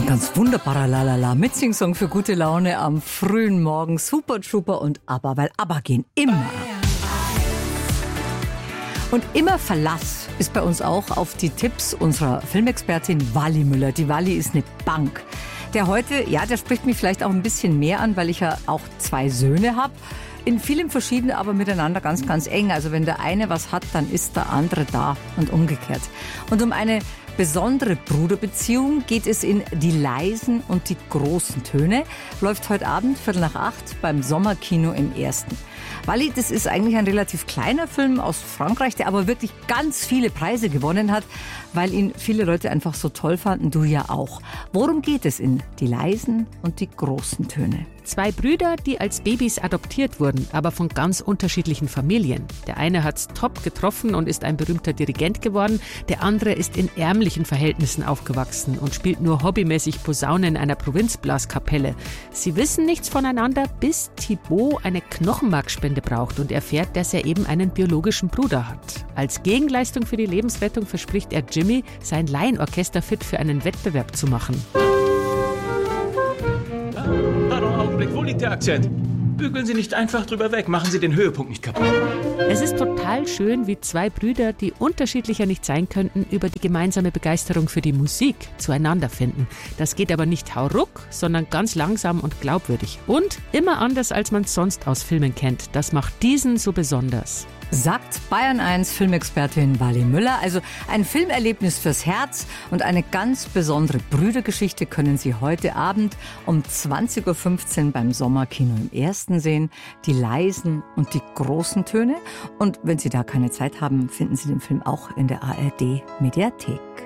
Ganz wunderbarer Lalala Mitsing-Song für gute Laune am frühen Morgen. Super Trooper und ABBA, weil ABBA gehen immer. Und immer Verlass ist bei uns auch auf die Tipps unserer Filmexpertin Wally Müller. Die Wally ist eine Bank. Der heute, der spricht mich vielleicht auch ein bisschen mehr an, weil ich ja auch 2 Söhne habe. In vielem verschieden, aber miteinander ganz, ganz eng. Also wenn der eine was hat, dann ist der andere da und umgekehrt. Und um eine besondere Bruderbeziehung geht es in Die leisen und die großen Töne. Läuft heute Abend 7:45 beim Sommerkino im Ersten. Wally, das ist eigentlich ein relativ kleiner Film aus Frankreich, der aber wirklich ganz viele Preise gewonnen hat, weil ihn viele Leute einfach so toll fanden, du ja auch. Worum geht es in Die leisen und die großen Töne? 2 Brüder, die als Babys adoptiert wurden, aber von ganz unterschiedlichen Familien. Der eine hat's top getroffen und ist ein berühmter Dirigent geworden. Der andere ist in ärmlichen Verhältnissen aufgewachsen und spielt nur hobbymäßig Posaune in einer Provinzblaskapelle. Sie wissen nichts voneinander, bis Thibaut eine Knochenmarkspende braucht und erfährt, dass er eben einen biologischen Bruder hat. Als Gegenleistung für die Lebensrettung verspricht er Jimmy, sein Laienorchester fit für einen Wettbewerb zu machen. Augenblick, wo liegt der Akzent? Bügeln Sie nicht einfach drüber weg, machen Sie den Höhepunkt nicht kaputt. Es ist total schön, wie 2 Brüder, die unterschiedlicher nicht sein könnten, über die gemeinsame Begeisterung für die Musik zueinander finden. Das geht aber nicht hauruck, sondern ganz langsam und glaubwürdig. Und immer anders, als man es sonst aus Filmen kennt. Das macht diesen so besonders. Sagt Bayern 1 Filmexpertin Wally Müller. Also ein Filmerlebnis fürs Herz und eine ganz besondere Brüdergeschichte können Sie heute Abend um 20:15 Uhr beim Sommerkino im Ersten sehen. Die leisen und die großen Töne. Und wenn Sie da keine Zeit haben, finden Sie den Film auch in der ARD Mediathek.